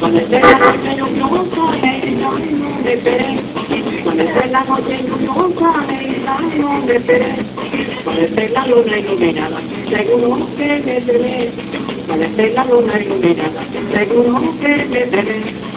Cuando esté la noche lluviosa, no me esperes. Cuando esté la noche lluviosa, no me esperes. Cuando esté la luna iluminada, seguro que me veré. Cuando esté la luna iluminada, seguro que me veré.